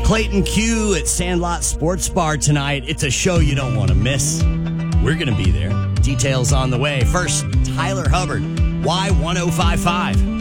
Clayton Q at Sandlot Sports Bar tonight. It's a show you don't want to miss. We're going to be there. Details on the way. First, Tyler Hubbard, Y1055.